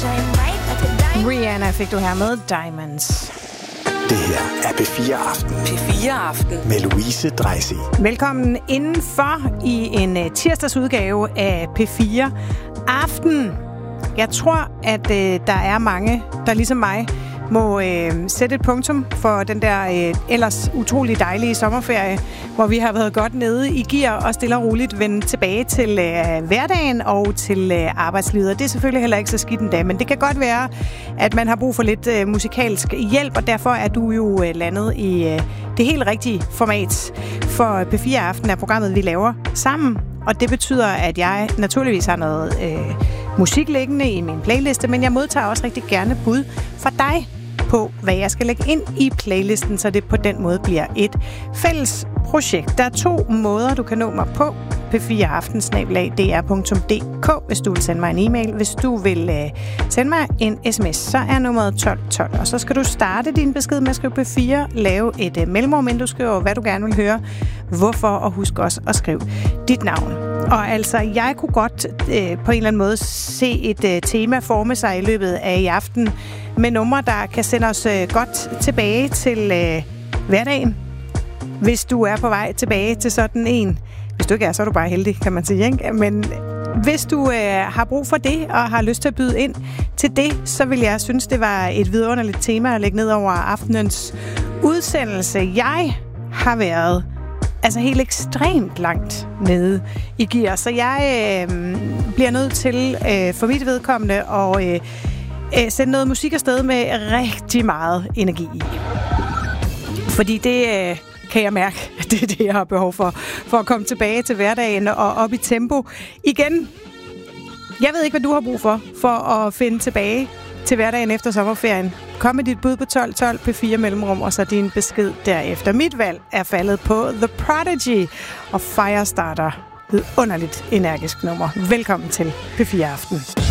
Rihanna fik du her med Diamonds. Det her er P4 Aften. P4 Aften. Med Louise Dreisig. Velkommen indenfor i en tirsdagsudgave af P4 Aften. Jeg tror, at der er mange, der ligesom mig må sætte et punktum for den der ellers utrolig dejlige sommerferie, hvor vi har været godt nede i gear og stille og roligt vende tilbage til hverdagen og til arbejdslivet. Det er selvfølgelig heller ikke så skidt en dag, men det kan godt være, at man har brug for lidt musikalsk hjælp, og derfor er du jo landet i det helt rigtige format. For P4 Aften er programmet, vi laver sammen, og det betyder, at jeg naturligvis har noget musik liggende i min playliste, men jeg modtager også rigtig gerne bud fra dig på, hvad jeg skal lægge ind i playlisten, så det på den måde bliver et fælles projekt. Der er 2 måder, du kan nå mig på. p4aften@dr.dk, hvis du vil sende mig en e-mail. Hvis du vil sende mig en sms, så er nummeret 1212. Og så skal du starte din besked med at skrive P4, lave et mellemrum, inden du skriver, hvad du gerne vil høre, hvorfor, og husk også at skrive dit navn. Og altså, jeg kunne godt på en eller anden måde se et tema forme sig i løbet af i aften med numre, der kan sende os godt tilbage til hverdagen. Hvis du er på vej tilbage til sådan en. Hvis du ikke er, så er du bare heldig, kan man sige, ikke? Men hvis du har brug for det og har lyst til at byde ind til det, så vil jeg synes, det var et vidunderligt tema at lægge ned over aftenens udsendelse. Jeg har været helt ekstremt langt nede i gear, så jeg bliver nødt til for mit vedkommende at sende noget musik afsted med rigtig meget energi i. Fordi det kan jeg mærke, at det er det, jeg har behov for at komme tilbage til hverdagen og op i tempo igen. Jeg ved ikke, hvad du har brug for at finde tilbage til hverdagen efter sommerferien. Kom med dit bud på 1212 P4 mellemrum, og så din besked derefter. Mit valg er faldet på The Prodigy og Firestarter. Vidunderligt energisk nummer. Velkommen til P4 Aften.